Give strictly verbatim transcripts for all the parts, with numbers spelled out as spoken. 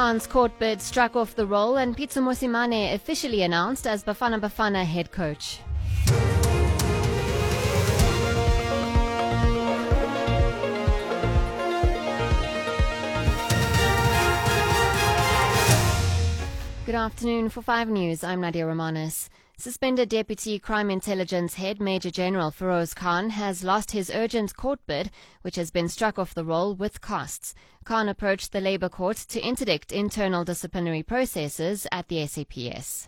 Khan's court bid struck off the roll and Pitso Mosimane officially announced as Bafana Bafana head coach. Good afternoon. For five News, I'm Nadia Romanis. Suspended Deputy Crime Intelligence Head Major General Feroz Khan has lost his urgent court bid, which has been struck off the roll with costs. Khan approached the Labour Court to interdict internal disciplinary processes at the S A P S.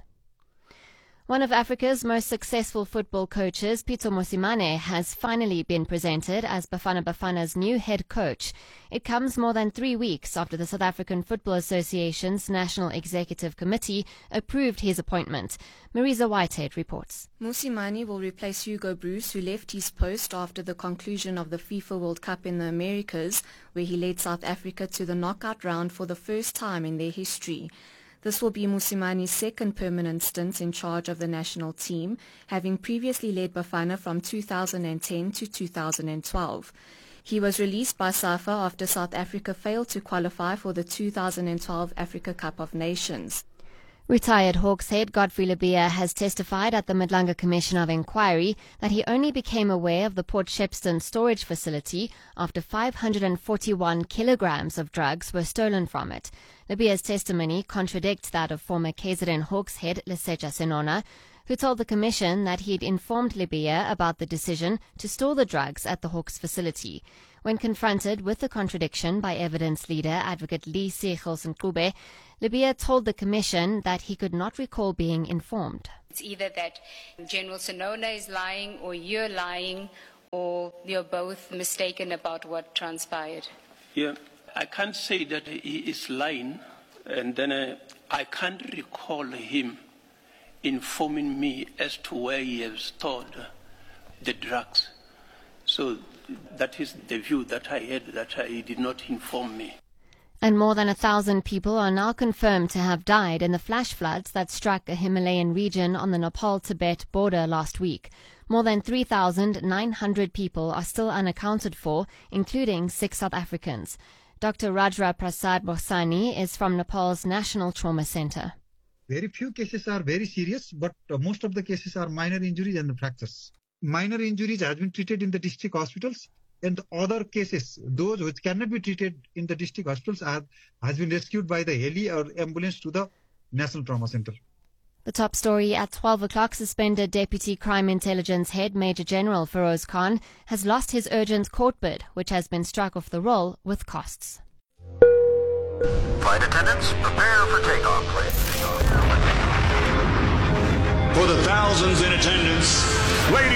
One of Africa's most successful football coaches, Pitso Mosimane, has finally been presented as Bafana Bafana's new head coach. It comes more than three weeks after the South African Football Association's National Executive Committee approved his appointment. Marisa Whitehead reports. Mosimane will replace Hugo Broos, who left his post after the conclusion of the FIFA World Cup in the Americas, where he led South Africa to the knockout round for the first time in their history. This will be Mosimane's second permanent stint in charge of the national team, having previously led Bafana from two thousand ten to two thousand twelve. He was released by SAFA after South Africa failed to qualify for the two thousand twelve Africa Cup of Nations. Retired Hawks head Godfrey Lebeya has testified at the Madlanga Commission of Inquiry that he only became aware of the Port Shepstone storage facility after five hundred forty-one kilograms of drugs were stolen from it. Lebeya's testimony contradicts that of former K Z N Hawks head Lesetja Senona, who told the Commission that he'd informed Lebeya about the decision to store the drugs at the Hawks facility. When confronted with the contradiction by evidence leader Advocate Lee Seegels-Nkube, Lebeya told the Commission that he could not recall being informed. It's either that General Senona is lying or you're lying or you're both mistaken about what transpired. Yeah, I can't say that he is lying, and then uh, I can't recall him informing me as to where he has stored the drugs. So that is the view that I had, that he did not inform me. And more than a thousand people are now confirmed to have died in the flash floods that struck a Himalayan region on the Nepal-Tibet border last week. More than three thousand nine hundred people are still unaccounted for, including six South Africans. Doctor Rajra Prasad Bosani is from Nepal's National Trauma Center. Very few cases are very serious, but uh, most of the cases are minor injuries and fractures. Minor injuries have been treated in the district hospitals, and other cases, those which cannot be treated in the district hospitals, are, has been rescued by the heli or ambulance to the National Trauma Center. The top story at twelve o'clock, suspended Deputy Crime Intelligence Head Major General Feroz Khan has lost his urgent court bid, which has been struck off the roll with costs. Flight attendants, prepare for takeoff, please. For the thousands in attendance, ladies